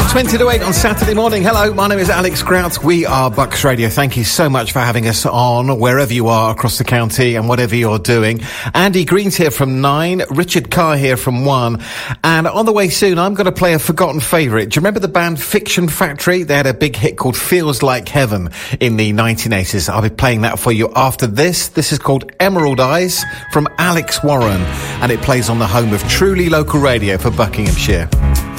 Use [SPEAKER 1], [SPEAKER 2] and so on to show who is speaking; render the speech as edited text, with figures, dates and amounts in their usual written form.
[SPEAKER 1] 20 to 8 on Saturday morning. Hello, my name is Alex Grout. We are Bucks Radio. Thank you so much for having us on wherever you are across the county and whatever you're doing. Andy Green's here from 9, Richard Carr here from 1. And on the way soon, I'm going to play a forgotten favourite. Do you remember the band Fiction Factory? They had a big hit called Feels Like Heaven in the 1980s. I'll be playing that for you after this. This is called Emerald Eyes from Alex Warren. And it plays on the home of truly local radio for Buckinghamshire.